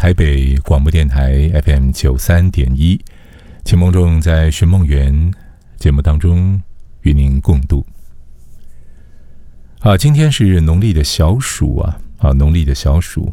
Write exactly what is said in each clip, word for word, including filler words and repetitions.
台北广播电台 F M 九十三点一，秦梦仲在寻梦园节目当中与您共度。啊，今天是农历的小暑啊，啊，农历的小暑。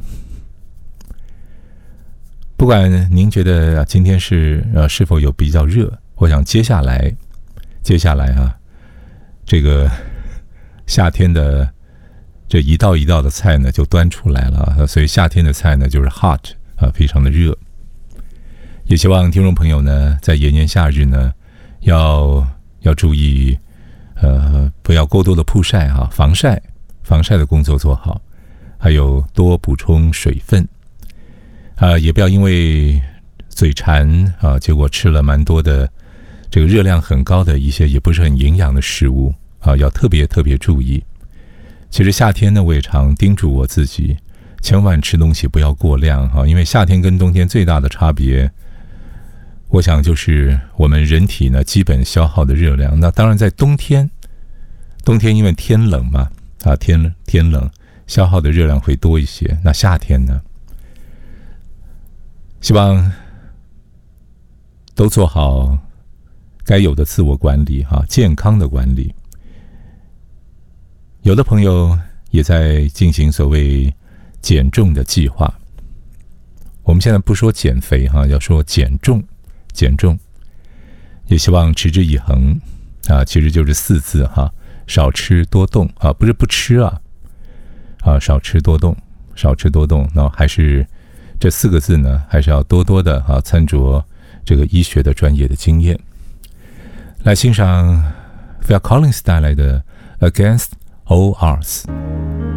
不管您觉得、啊、今天是呃是否有比较热，我想接下来，接下来啊，这个夏天的这一道一道的菜呢就端出来了，所以夏天的菜呢就是 hot 啊，非常的热。也希望听众朋友呢，在炎炎夏日呢，要要注意，呃，不要过多的曝晒啊，防晒，防晒的工作做好，还有多补充水分。啊，也不要因为嘴馋啊，结果吃了蛮多的这个热量很高的一些也不是很营养的食物啊，要特别特别注意。其实夏天呢，我也常叮嘱我自己，千万吃东西不要过量啊，因为夏天跟冬天最大的差别，我想就是我们人体呢基本消耗的热量。那当然在冬天，冬天因为天冷嘛，啊天天冷，消耗的热量会多一些。那夏天呢？希望都做好该有的自我管理哈，健康的管理。有的朋友也在进行所谓减重的计划。我们现在不说减肥哈，要说减重，减重。也希望持之以恒啊，其实就是四字哈，少吃多动啊，不是不吃啊，啊，少吃多动，少吃多动，那还是。这四个字呢，还是要多多的啊，参酌这个医学的专业的经验。来欣赏 Phil Collins 带来的 Against All Odds。